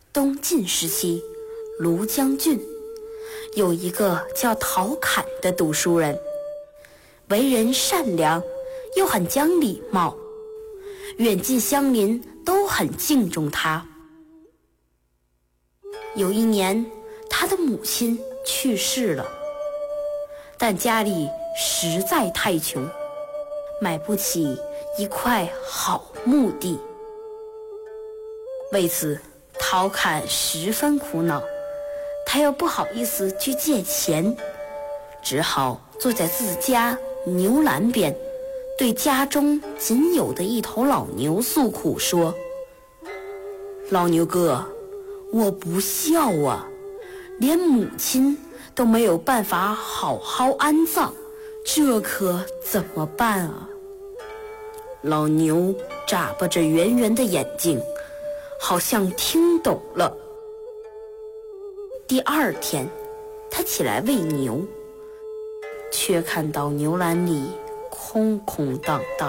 东晋时期，庐江郡有一个叫陶侃的读书人，为人善良，又很讲礼貌，远近乡邻都很敬重他。有一年，他的母亲去世了，但家里实在太穷，买不起一块好墓地。为此，陶侃十分苦恼，他又不好意思去借钱，只好坐在自家牛栏边，对家中仅有的一头老牛诉苦说：老牛哥，我不孝啊，连母亲都没有办法好好安葬，这可怎么办啊？老牛眨巴着圆圆的眼睛，好像听懂了。第二天，他起来喂牛，却看到牛栏里空空荡荡。